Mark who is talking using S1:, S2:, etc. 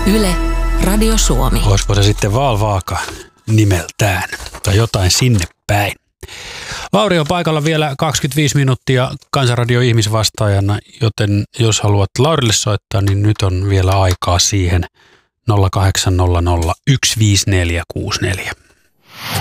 S1: Yle, Radio Suomi.
S2: Olisiko se sitten Valvaaka nimeltään tai jotain sinne päin. Lauri on paikalla vielä 25 minuuttia Kansanradio ihmisvastaajana, joten jos haluat Laurille soittaa, niin nyt on vielä aikaa siihen 0800 15464.